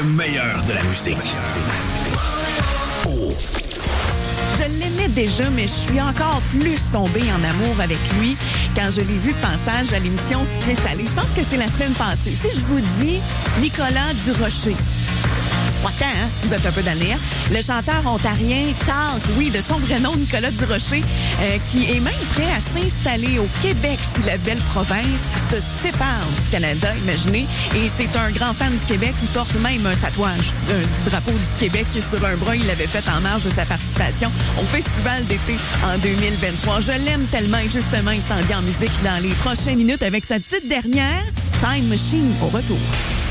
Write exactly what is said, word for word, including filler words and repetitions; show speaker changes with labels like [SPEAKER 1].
[SPEAKER 1] Le meilleur de la musique. Oh.
[SPEAKER 2] Je l'aimais déjà, mais je suis encore plus tombée en amour avec lui quand je l'ai vu de passage à l'émission Sucré-Salé. Je pense que c'est la semaine passée. Si je vous dis Nicolas Durocher. Attends, hein? Vous êtes un peu d'année. Le chanteur ontarien Talk, oui, de son vrai nom, Nicolas Durocher, euh, qui est même prêt à s'installer au Québec si la belle province se sépare du Canada, imaginez. Et c'est un grand fan du Québec. Il porte même un tatouage euh, du drapeau du Québec sur un bras. Il l'avait fait en marge de sa participation au Festival d'été en deux mille vingt-trois. Je l'aime tellement et justement, il s'en vient en musique dans les prochaines minutes avec sa petite dernière Time Machine au retour.